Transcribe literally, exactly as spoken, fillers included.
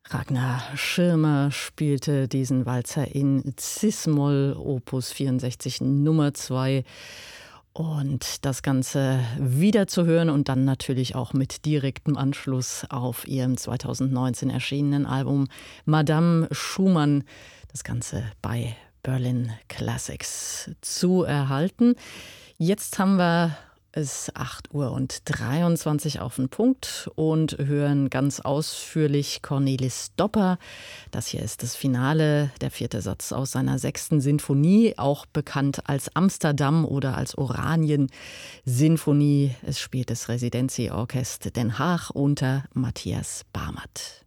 Ragnar Schirmer spielte diesen Walzer in Cis-Moll, Opus vierundsechzig Nummer zwei. Und das Ganze wieder zu hören und dann natürlich auch mit direktem Anschluss auf ihrem zweitausendneunzehn erschienenen Album Madame Schumann. Das Ganze bei Berlin Classics zu erhalten. Jetzt haben wir es acht Uhr und dreiundzwanzig auf den Punkt und hören ganz ausführlich Cornelis Dopper. Das hier ist das Finale, der vierte Satz aus seiner sechsten Sinfonie, auch bekannt als Amsterdam oder als Oranien-Sinfonie. Es spielt das Residency-Orchester Den Haag unter Matthias Barmert.